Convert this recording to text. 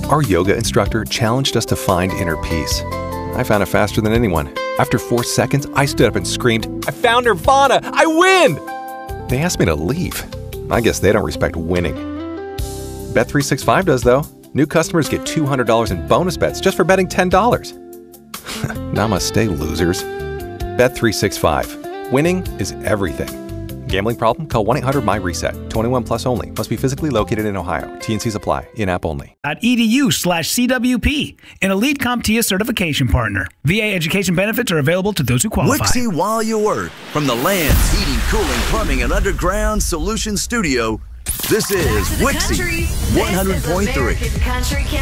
Our yoga instructor challenged us to find inner peace. I found it faster than anyone. After 4 seconds, I stood up and screamed, "I found Nirvana! I win!" They asked me to leave. I guess they don't respect winning. Bet365 does, though. New customers get $200 in bonus bets just for betting $10. Namaste, losers. Bet365. Winning is everything. Gambling problem? Call 1-800-MY-RESET. 21 plus only. Must be physically located in Ohio. T&Cs apply. In-app only. .edu/CWP, an Elite CompTIA certification partner. VA education benefits are available to those who qualify. Wixie while you work. From the Land's Heating, Cooling, Plumbing, and Underground Solutions Studio, this is Wixie 100.3.